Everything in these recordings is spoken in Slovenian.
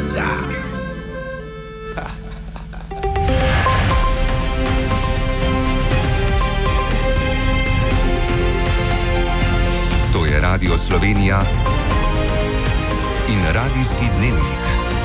Špica. To je Radio Slovenija in Radijski dnevnik.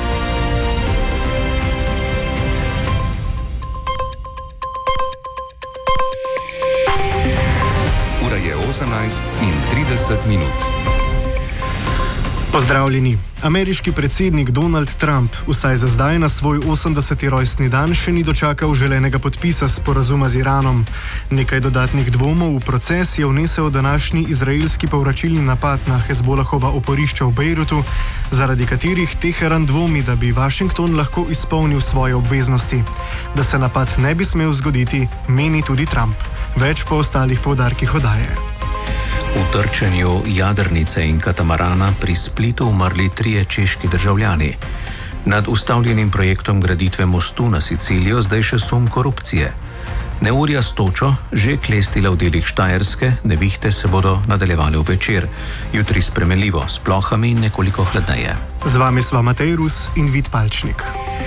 Ura je 18:30. Pozdravljeni. Ameriški predsednik Donald Trump vsaj za zdaj na svoj 80. rojstni dan še ni dočakal želenega podpisa sporazuma z Iranom. Nekaj dodatnih dvomov v proces je vnesel današnji izraelski povračilni napad na Hezbolahova oporišča v Bejrutu, zaradi katerih Teheran dvomi, da bi Washington lahko izpolnil svoje obveznosti. Da se napad ne bi smel zgoditi, meni tudi Trump. Več po ostalih poudarkih oddaje. V trčenju jadrnice in katamarana pri Splitu umrli 3 češki državljani. Nad ustavljenim projektom graditve mostu na Sicilijo zdaj še sum korupcije. Neurja s točo že klestila v delih Štajerske, nevihte se bodo nadaljevali v večer. Jutri spremenljivo, s plohami in nekoliko hladneje. Z vami sva Matej Rus in Vid Palčnik.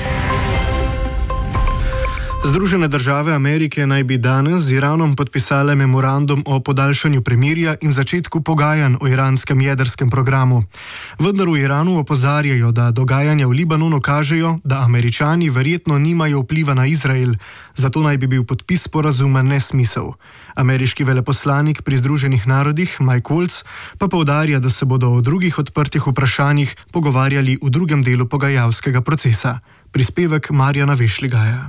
Združene države Amerike naj bi danes z Iranom podpisale memorandum o podaljšanju premirja in začetku pogajanj o iranskem jedrskem programu. Vendar v Iranu opozarjajo, da dogajanja v Libanonu kažejo, da Američani verjetno nimajo vpliva na Izrael, zato naj bi bil podpis sporazuma nesmisel. Ameriški veleposlanik pri Združenih narodih Mike Waltz pa poudarja, da se bodo o drugih odprtih vprašanjih pogovarjali v drugem delu pogajalskega procesa. Prispevek Marjana Vešligaja.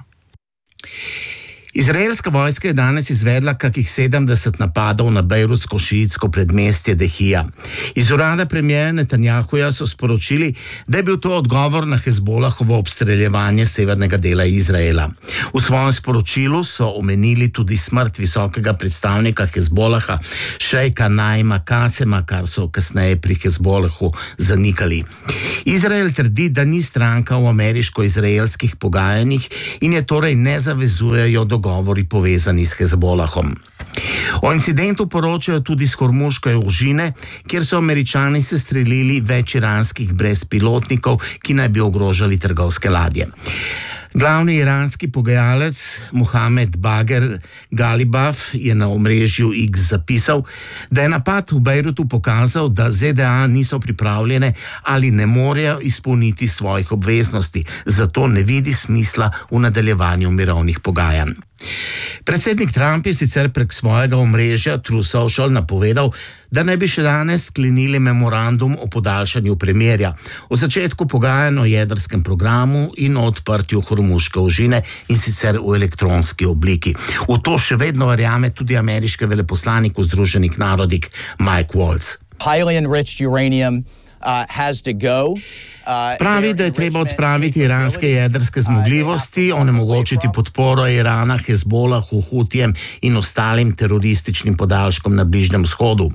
Izraelska vojska je danes izvedla kakih 70 napadov na bejrutsko šiitsko predmestje Dehija. Iz urada premierja Netanjahuja so sporočili, da je bil to odgovor na Hezbolahovo obstreljevanje severnega dela Izraela. V svojem sporočilu so omenili tudi smrt visokega predstavnika Hezbolaha, šejka Naima Kasema, kar so kasneje pri Hezbolahu zanikali. Izrael trdi, da ni stranka v ameriško-izraelskih pogajanjih in je torej ne zavezujejo dogovori povezani s Hezbolahom. O incidentu poročajo tudi iz Hormuške ožine, kjer so Američani sestrelili več iranskih brezpilotnikov, ki naj bi ogrožali trgovske ladje. Glavni iranski pogajalec Mohamed Bager Galibaf je na omrežju X zapisal, da je napad v Bejrutu pokazal, da ZDA niso pripravljene ali ne morejo izpolniti svojih obveznosti, zato ne vidi smisla v nadaljevanju mirovnih pogajanj. Predsednik Trump je sicer prek svojega omrežja True Social napovedal, da naj bi še danes sklenili memorandum o podaljšanju premirja, o začetku pogajanj o jedrskem programu in o odprtju Hormuške ožine, in sicer v elektronski obliki. V to še vedno verjame tudi ameriški veleposlanik v Združenih narodih Mike Waltz. Highly enriched uranium has to go. Pravi, da je treba odpraviti iranske jedrske zmogljivosti, onemogočiti podporo Irana, Hezbolahu, Hutijem in ostalim terorističnim podaljškom na Bližnjem vzhodu.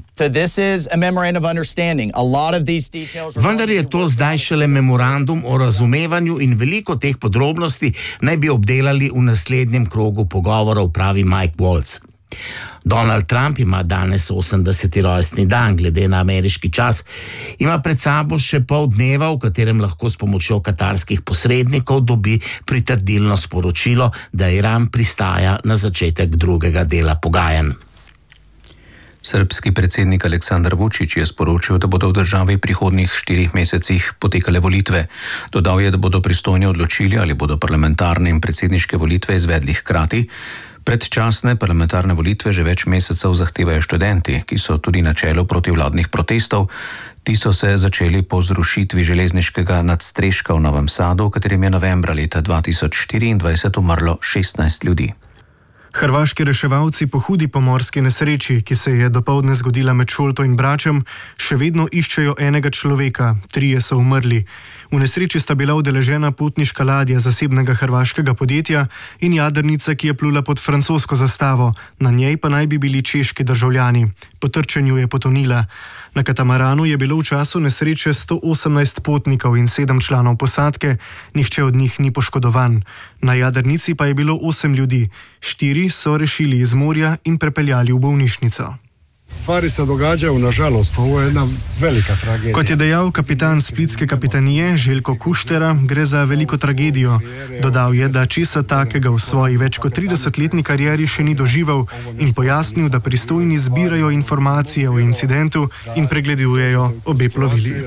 Vendar je to zdaj šele memorandum o razumevanju in veliko teh podrobnosti naj bi obdelali v naslednjem krogu pogovorov, pravi Mike Waltz. Donald Trump ima danes 80. rojstni dan, glede na ameriški čas. Ima pred sabo še pol dneva, v katerem lahko s pomočjo katarskih posrednikov dobi pritrdilno sporočilo, da Iran pristaja na začetek drugega dela pogajanj. Srbski predsednik Aleksandar Vučić je sporočil, da bodo v državi v prihodnjih 4 mesecih potekale volitve. Dodal je, da bodo pristojni odločili, ali bodo parlamentarne in predsedniške volitve izvedli hkrati. Predčasne parlamentarne volitve že več mesecev zahtevajo študenti, ki so tudi na čelu protivladnih protestov. Ti so se začeli po zrušitvi železniškega nadstreška v Novem Sadu, v katerem je novembra leta 2024 umrlo 16 ljudi. Hrvaški reševalci po hudi pomorski nesreči, ki se je dopoldne zgodila med Šolto in Bračem, še vedno iščejo enega človeka, 3 so umrli. V nesreči sta bila udeležena potniška ladja zasebnega hrvaškega podjetja in jadrnica, ki je plula pod francosko zastavo, na njej pa naj bi bili češki državljani. Po trčenju je potonila. Na katamaranu je bilo v času nesreče 118 potnikov in 7 članov posadke, nihče od njih ni poškodovan. Na jadrnici pa je bilo 8 ljudi, 4 so rešili iz morja in prepeljali v bolnišnico. Stvari se događaju, nažalost, ovo je jedna velika tragedija. Kot je dejal kapitan splitske kapitanije Željko Kuštera, gre za veliko tragedijo. Dodal je, da česa takega v svoji več kot 30-letni karieri še ni doživel in pojasnil, da pristojni zbirajo informacije o incidentu in pregledujejo obe plovili.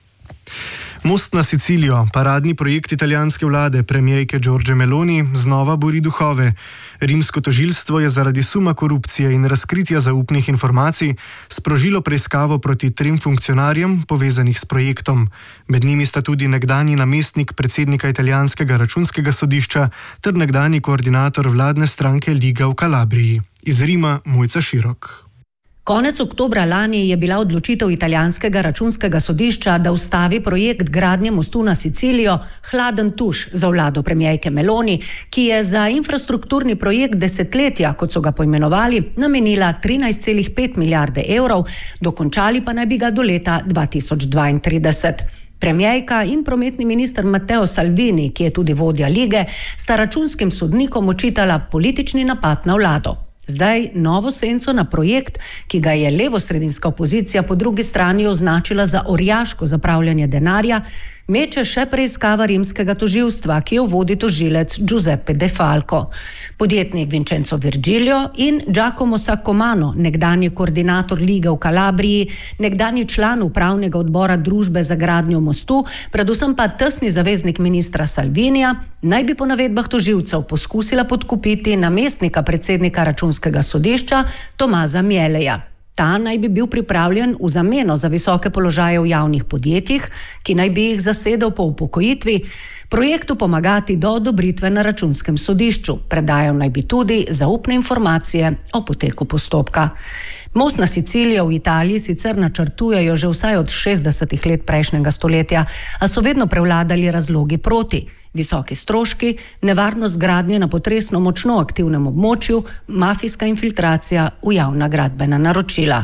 Most na Sicilijo, paradni projekt italijanske vlade premijejke Giorgie Meloni, znova buri duhove. Rimsko tožilstvo je zaradi suma korupcije in razkritja zaupnih informacij sprožilo preiskavo proti 3 funkcionarjem povezanih s projektom. Med njimi sta tudi nekdanji namestnik predsednika italijanskega računskega sodišča ter nekdanji koordinator vladne stranke Liga v Kalabriji. Iz Rima Mojca Širok. Konec oktobra lani je bila odločitev italijanskega računskega sodišča, da ustavi projekt gradnje mostu na Sicilijo, hladen tuš za vlado premijejke Meloni, ki je za infrastrukturni projekt desetletja, kot so ga poimenovali, namenila 13,5 milijarde evrov, dokončali pa naj bi ga do leta 2032. Premijejka in prometni minister Matteo Salvini, ki je tudi vodja lige, sta računskim sodnikom očitala politični napad na vlado. Zdaj novo senco na projekt, ki ga je levosredinska opozicija po drugi strani označila za orjaško zapravljanje denarja, meče še preiskava rimskega tožilstva, ki jo vodi tožilec Giuseppe De Falco. Podjetnik Vincenzo Virgilio in Giacomo Sacomano, nekdanji koordinator Lige v Kalabriji, nekdanji član upravnega odbora Družbe za gradnjo mostu, predvsem pa tesni zaveznik ministra Salvinija, naj bi po navedbah tožilcev poskusila podkupiti namestnika predsednika računskega sodišča Tomaza Mieleja. Ta naj bi bil pripravljen v zameno za visoke položaje v javnih podjetjih, ki naj bi jih zasedel po upokojitvi, projektu pomagati do odobritve na računskem sodišču. Predajal naj bi tudi zaupne informacije o poteku postopka. Most na Sicilijo v Italiji sicer načrtujejo že vsaj od 60 let prejšnjega stoletja, a so vedno prevladali razlogi proti. Visoki stroški, nevarnost gradnje na potresno močno aktivnem območju, mafijska infiltracija v javna gradbena naročila.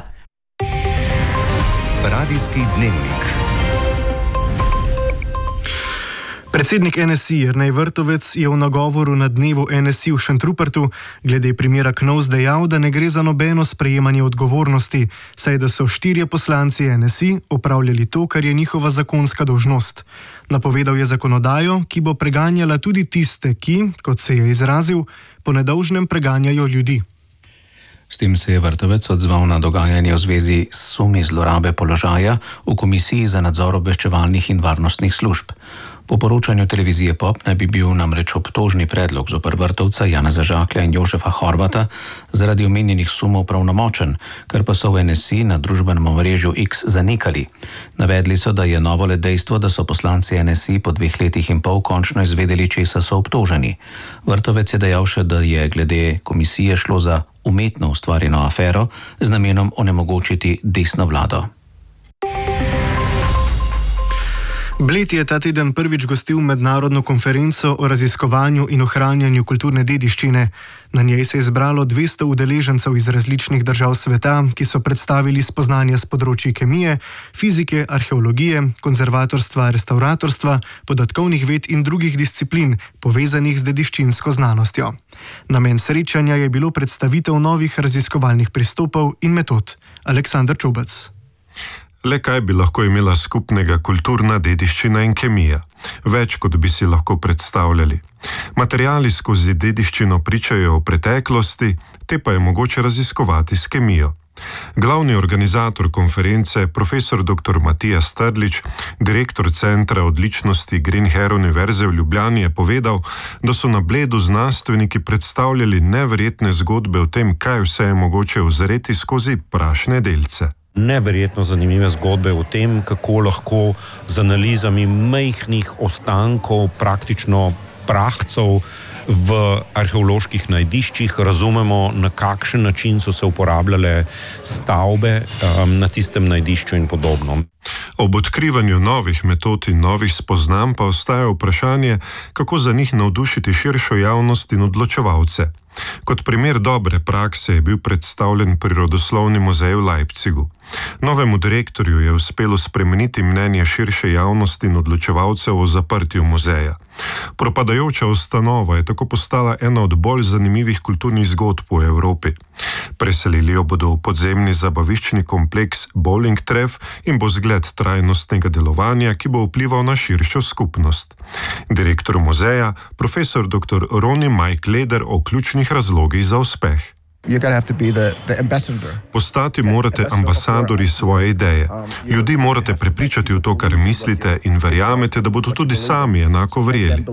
Radijski dnevnik. Predsednik NSI Jernej Vrtovec je v nagovoru na dnevu NSI v Šentrupertu glede primera Knovs dejal, da ne gre za nobeno sprejemanje odgovornosti, saj da so 4 poslanci NSI opravljali to, kar je njihova zakonska dolžnost. Napovedal je zakonodajo, ki bo preganjala tudi tiste, ki, kot se je izrazil, po nedolžnem preganjajo ljudi. S tem se je Vrtovec odzval na dogajanje v zvezi s sumi zlorabe položaja v Komisiji za nadzor obveščevalnih in varnostnih služb. Po poročanju televizije Pop naj bi bil namreč obtožni predlog zoper Vrtovca, Janeza Žaklja in Jožefa Horvata zaradi omenjenih sumov pravnomočen, kar pa so v NSI na družbenem omrežju X zanikali. Navedli so, da je novo le dejstvo, da so poslanci NSI po 2 letih in pol končno izvedeli, česa so obtoženi. Vrtovec je dejal še, da je glede komisije šlo za umetno ustvarjeno afero z namenom onemogočiti desno vlado. Bled je ta teden prvič gostil mednarodno konferenco o raziskovanju in ohranjanju kulturne dediščine. Na njej se je zbralo 200 udeležencev iz različnih držav sveta, ki so predstavili spoznanja s področji kemije, fizike, arheologije, konzervatorstva, restavratorstva, podatkovnih ved in drugih disciplin, povezanih z dediščinsko znanostjo. Namen srečanja je bilo predstavitev novih raziskovalnih pristopov in metod. Aleksander Čobec. Le kaj bi lahko imela skupnega kulturna dediščina in kemija? Več, kot bi si lahko predstavljali. Materiali skozi dediščino pričajo o preteklosti, te pa je mogoče raziskovati s kemijo. Glavni organizator konference, profesor dr. Matija Strdlič, direktor Centra odličnosti Green Hair Univerze v Ljubljani, je povedal, da so na Bledu znanstveniki predstavljali neverjetne zgodbe o tem, kaj vse je mogoče uzreti skozi prašne delce. Neverjetno zanimive zgodbe o tem, kako lahko z analizami majhnih ostankov, praktično prahcev v arheoloških najdiščih razumemo, na kakšen način so se uporabljale stavbe na tistem najdišču in podobno. Ob odkrivanju novih metod in novih spoznanj pa ostaja vprašanje, kako za njih navdušiti širšo javnost in odločevalce. Kot primer dobre prakse je bil predstavljen Prirodoslovni muzej v Leipzigu. Novemu direktorju je uspelo spremeniti mnenje širše javnosti in odločevalcev o zaprtju muzeja. Propadajoča ustanova je tako postala ena od bolj zanimivih kulturnih zgodb v Evropi. Preselili jo bodo v podzemni zabaviščni kompleks Bowling Treff in bo zgled trajnostnega delovanja, ki bo vplival na širšo skupnost. Direktor muzeja, profesor dr. Ronnie Mike Leder o ključnih razlogih za uspeh. Postati morate ambasadori svoje ideje. Ljudi morate prepričati v to, kar mislite in verjamete, da bodo tudi sami enako verjeli.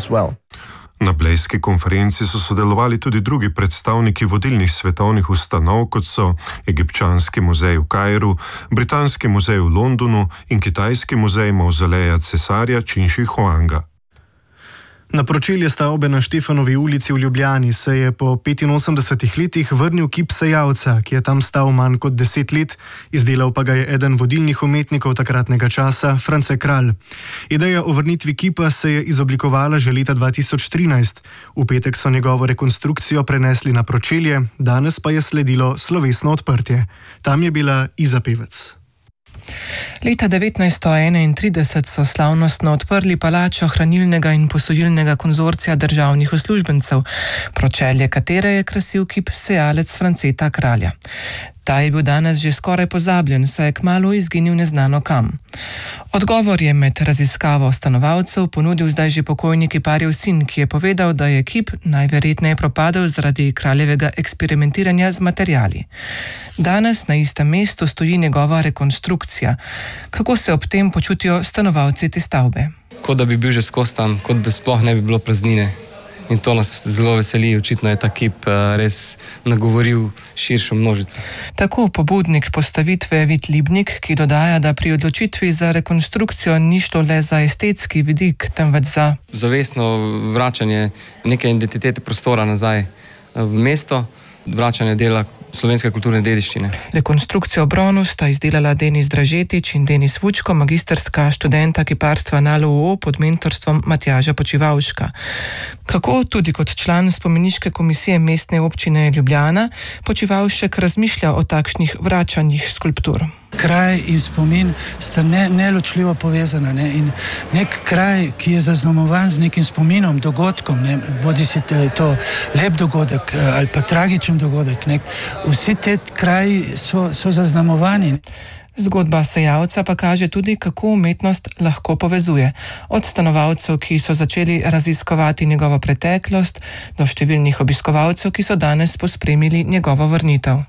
Na blejski konferenci so sodelovali tudi drugi predstavniki vodilnih svetovnih ustanov, kot so Egipčanski muzej v Kairu, Britanski muzej v Londonu in Kitajski muzej mavzoleja cesarja Čin Ši Huanga. Na pročelje stavbe na Štefanovi ulici v Ljubljani se je po 85 letih vrnil kip Sejalca, ki je tam stal manj kot 10 let, izdelal pa ga je eden vodilnih umetnikov takratnega časa, France Kralj. Ideja o vrnitvi kipa se je izoblikovala že leta 2013. V petek so njegovo rekonstrukcijo prenesli na pročelje, danes pa je sledilo slovesno odprtje. Tam je bila Iza Pevec. Leta 1931 so slavnostno odprli palačo hranilnega in posojilnega konzorcija državnih uslužbencev, pročelje katere je krasil kip Sejalec Franceta Kralja. Ta je bil danes že skoraj pozabljen, saj je kmalu izginil neznano kam. Odgovor je med raziskavo stanovalcev ponudil zdaj že pokojni kiparjev sin, ki je povedal, da je kip najverjetneje propadel zaradi kraljevega eksperimentiranja z materiali. Danes na istem mestu stoji njegova rekonstrukcija. Kako se ob tem počutijo stanovalci te stavbe? Kot da bi bil že skozi tam, kot da sploh ne bi bilo praznine. In to nas zelo veseli, očitno je ta kip res nagovoril širšo množico. Tako pobudnik postavitve Vid Libnik, ki dodaja, da pri odločitvi za rekonstrukcijo ni šlo le za estetski vidik, temveč za zavestno vračanje neke identitete prostora nazaj v mesto, vračanje dela slovenske kulturne dediščine. Rekonstrukcijo bronu sta izdelala Denis Dražetič in Denis Vučko, magistrska študenta kiparstva na LUO pod mentorstvom Matjaža Počivavška. Kako tudi kot član spomeniške komisije mestne občine Ljubljana, Počivavšek razmišlja o takšnih vračanjih skulptur. Kraj in spomin sta neločljivo povezana. In nek kraj, ki je zaznamovan z nekim spominom, dogodkom, bodi si to lep dogodek ali pa tragičen dogodek, vsi te kraji so zaznamovani. Zgodba Sejalca pa kaže tudi, kako umetnost lahko povezuje. Od stanovalcev, ki so začeli raziskovati njegovo preteklost, do številnih obiskovalcev, ki so danes pospremili njegovo vrnitev.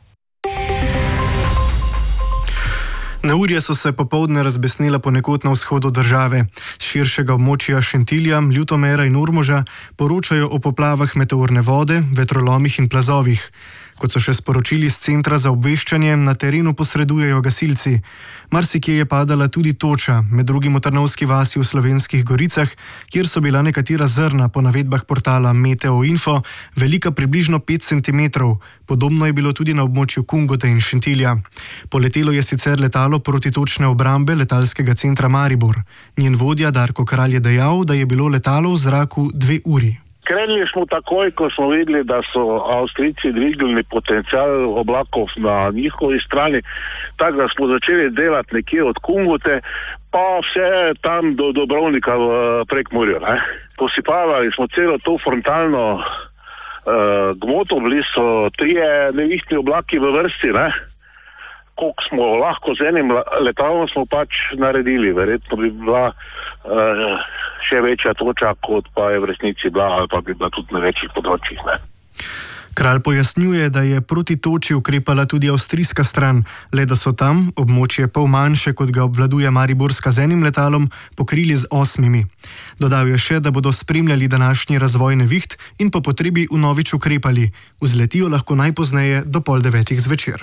Neurja so se popoldne razbesnela ponekod na vzhodu države. Z širšega območja Šentilja, Ljutomera in Ormoža poročajo o poplavah meteorne vode, vetrolomih in plazovih. Kot so še sporočili z centra za obveščanje, na terenu posredujejo gasilci. Marsikje je padala tudi toča, med drugim v Trnovski vasi v Slovenskih goricah, kjer so bila nekatera zrna po navedbah portala Meteo.info velika približno 5 cm. Podobno je bilo tudi na območju Kungote in Šentilja. Poletelo je sicer letalo protitočne obrambe letalskega centra Maribor. Njen vodja Darko Kralj je dejal, da je bilo letalo v zraku 2 uri. Krenili smo takoj, ko smo videli, da so Avstrijci dvignili potencial oblakov na njihovi strani, tako da smo začeli delati nekje od Kungote, pa vse tam do Dobrovnika v Prekmurju. Posipavali smo celo to frontalno gmoto, bili so 3 nevihtni oblaki v vrsti, koliko smo lahko z enim letalom smo pač naredili, verjetno bi bila še večja toča, kot pa je v resnici bila, ali pa bi bila tudi na večjih področjih. Kralj pojasnjuje, da je proti toči ukrepala tudi avstrijska stran, le da so tam območje pol manjše, kot ga obvladuje Mariborska z enim letalom, pokrili z 8. Dodal je še, da bodo spremljali današnji razvoj neviht in po potrebi vnovič ukrepali. Vzletijo lahko najpozneje do 8:30 zvečer.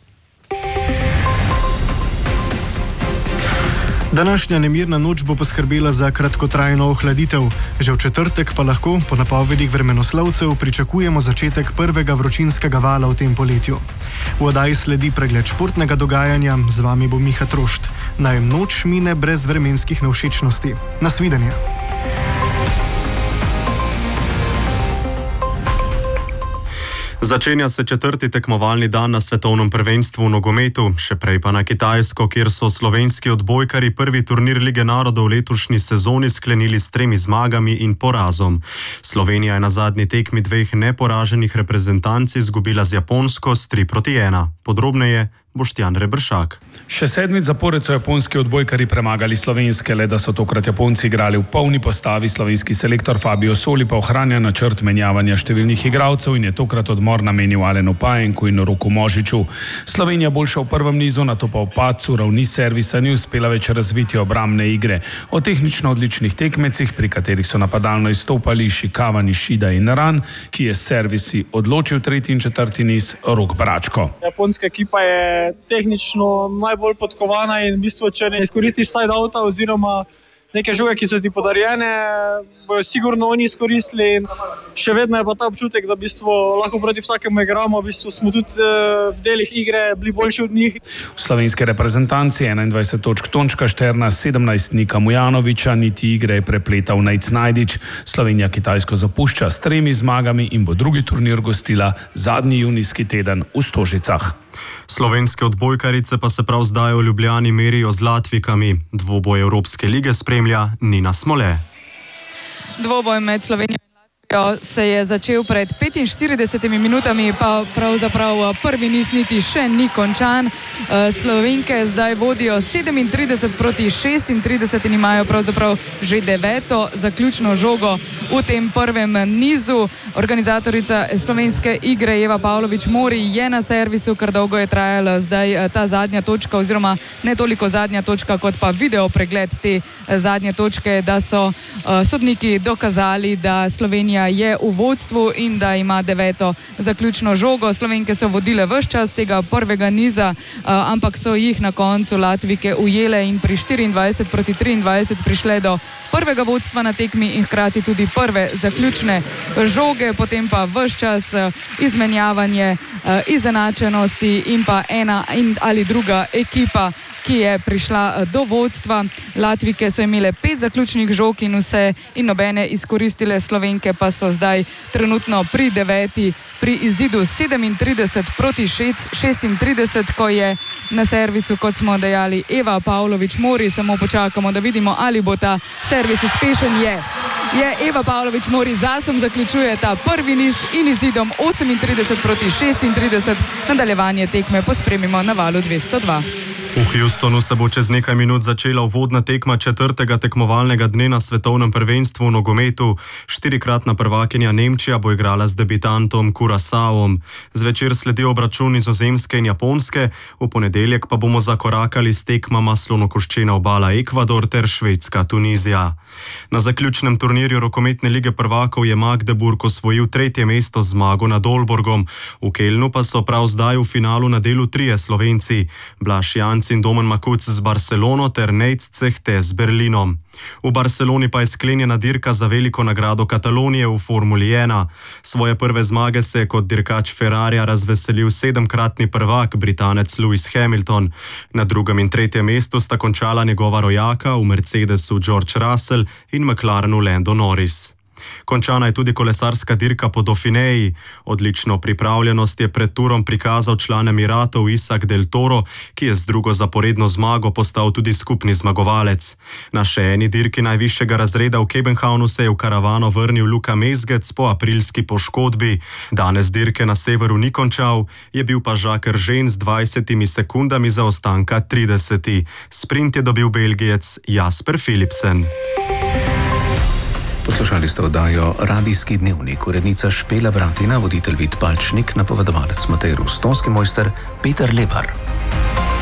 Današnja nemirna noč bo poskrbela za kratkotrajno ohladitev. Že v četrtek pa lahko, po napovedih vremenoslovcev, pričakujemo začetek prvega vročinskega vala v tem poletju. V oddaji sledi pregled športnega dogajanja, z vami bo Miha Trošt. Naj noč mine brez vremenskih nevšečnosti. Nasvidenje. Začenja se 4. tekmovalni dan na svetovnem prvenstvu v nogometu, še prej pa na Kitajsko, kjer so slovenski odbojkari prvi turnir Lige narodov v letošnji sezoni sklenili s 3 zmagami in porazom. Slovenija je na zadnji tekmi 2 neporaženih reprezentanc izgubila z Japonsko s 3-1. Podrobneje Boštjan Rebršak. Še 7. zapored so japonski odbojkari premagali slovenske, le da so tokrat Japonci igrali v polni postavi. Slovenski selektor Fabio Soli pa ohranja načrt menjavanja številnih igralcev in je tokrat odmor namenil Alenu Pajenku in Roku Možiču. Slovenija boljša v prvem nizu, nato pa v padcu ravni servisa ni uspela več razviti obrambne igre. O tehnično odličnih tekmecih, pri katerih so napadalno izstopali Šikavani, Šida in Ran, ki je s servisi odločil 3. in 4. niz, Rok Bračko. Japonska ekipa je tehnično najbolj podkovana in v bistvu, če ne izkoristiš side outa oziroma neke žoge, ki so ti podarjene, bojo sigurno oni izkoristili in še vedno je pa ta občutek, da v bistvu lahko proti vsakemu igramo, v bistvu smo tudi v delih igre bili boljši od njih. V slovenske reprezentanci 21 točk Tončka Šterna, 17 Nika Mujanoviča, niti igre je prepletal Nejc Najdič. Slovenija Kitajsko zapušča s 3 zmagami in bo drugi turnir gostila zadnji junijski teden v Stožicah. Slovenske odbojkarice pa se prav zdaj v Ljubljani merijo z Latvikami. Dvoboj Evropske lige spremlja Nina Smole. Dvoboj med Slovenijo in Latvijo se je začel pred 45 minutami, pa pravzaprav prvi niz niti še ni končan. Slovenke zdaj vodijo 37-36 in imajo pravzaprav že 9. zaključno žogo v tem prvem nizu. Organizatorica slovenske igre Eva Pavlović Mori je na servisu, ker dolgo je trajala zdaj ta zadnja točka, oziroma ne toliko zadnja točka, kot pa video pregled te zadnje točke, da so sodniki dokazali, da Slovenija je v vodstvu in da ima 9. zaključno žogo. Slovenke so vodile ves čas tega prvega niza, ampak so jih na koncu Latvike ujele in pri 24-23 prišle do prvega vodstva na tekmi in hkrati tudi prve zaključne žoge, potem pa ves čas izmenjavanje, izenačenosti in pa ena in ali druga ekipa, ki je prišla do vodstva. Latvike so imele 5 zaključnih žog in vse in nobene izkoristile, Slovenke pa so zdaj trenutno pri 9. pri izidu 37-36, ko je na servisu, kot smo dejali, Eva Pavlović Mori. Samo počakamo, da vidimo, ali bo ta servis uspešen. Je Eva Pavlović Mori zasom zaključuje ta prvi niz in izidom 38-36. Nadaljevanje tekme pospremimo na valu 202. V Houstonu se bo čez nekaj minut začela uvodna tekma 4. tekmovalnega dne na svetovnem prvenstvu v nogometu. 4-kratna prvakinja Nemčija bo igrala z debitantom Curaçaom. Zvečer sledi obračun Nizozemske in Japonske, v ponedeljek pa bomo zakorakali s tekmama slonokoščena obala Ekvador ter Švedska Tunizija. Na zaključnem turnirju rokometne lige prvakov je Magdeburg osvojil 3. mesto z zmago nad Aalborgom. V Kelnu pa so prav zdaj v finalu na delu 3 Slovenci: Blaž Janc in Domen Makuc z Barcelono ter Nejc Cehte z Berlinom. V Barceloni pa je sklenjena dirka za veliko nagrado Katalonije v Formuli 1. Svoje prve zmage se je kot dirkač Ferrarija razveselil 7-kratni prvak Britanec Lewis Hamilton. Na 2. in 3. mestu sta končala njegova rojaka v Mercedesu George Russell in McLarenu Lando Norris. Končana je tudi kolesarska dirka po Dauphineji. Odlično pripravljenost je pred turom prikazal član Emiratov Isak Del Toro, ki je z drugo zaporedno zmago postal tudi skupni zmagovalec. Na še eni dirki najvišjega razreda v Kebenhavnu se je v karavano vrnil Luka Mezgec po aprilski poškodbi. Danes dirke na severu ni končal, je bil pa Jacques Eržen z 20 sekundami zaostanka 30. Sprint je dobil Belgijec Jasper Philipsen. Poslušali ste oddajo Radijski dnevnik, urednica Špela Bratina, voditelj Vid Palčnik, napovedovalec Matej Rus, tonski mojster Peter Lebar.